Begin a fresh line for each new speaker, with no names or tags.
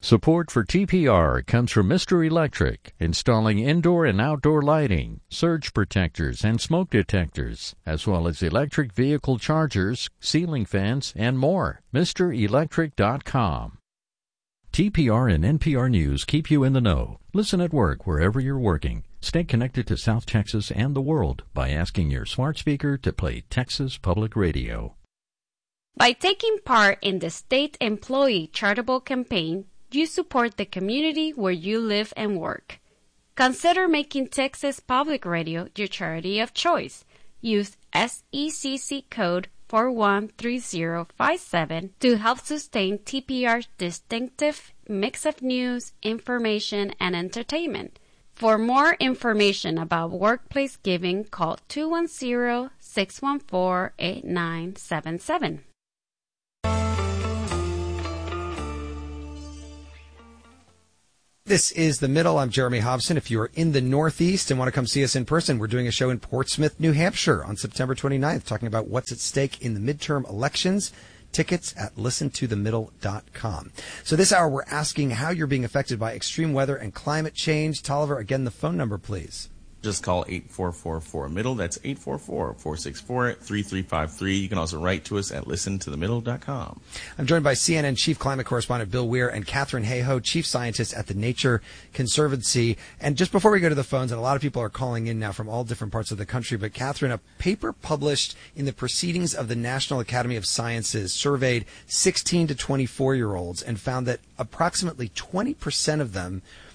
Support for TPR comes from Mr. Electric, installing indoor and outdoor lighting, surge protectors, and smoke detectors, as well as electric vehicle chargers, ceiling fans, and more. MrElectric.com. TPR and NPR News keep you in the know. Listen at work wherever you're working. Stay connected to South Texas and the world by asking your smart speaker to play Texas Public Radio.
By taking part in the State Employee Charitable Campaign, you support the community where you live and work. Consider making Texas Public Radio your charity of choice. Use SECC code 413057 to help sustain TPR's distinctive mix of news, information, and entertainment. For more information about workplace giving, call 210-614-8977.
This is The Middle. I'm Jeremy Hobson. If you are in the Northeast and want to come see us in person, we're doing a show in Portsmouth, New Hampshire on September 29th, talking about what's at stake in the midterm elections. Tickets at listentothemiddle.com. So this hour, we're asking how you're being affected by extreme weather and climate change. Tolliver, again, the phone number, please.
Just call 8444-MIDDLE. That's 844-464-3353. You can also write to us at listentothemiddle.com.
I'm joined by CNN Chief Climate Correspondent Bill Weir and Catherine Hayhoe, Chief Scientist at the Nature Conservancy. And just before we go to the phones, and a lot of people are calling in now from all different parts of the country, but Catherine, a paper published in the Proceedings of the National Academy of Sciences surveyed 16 to 24-year-olds and found that approximately 20% of them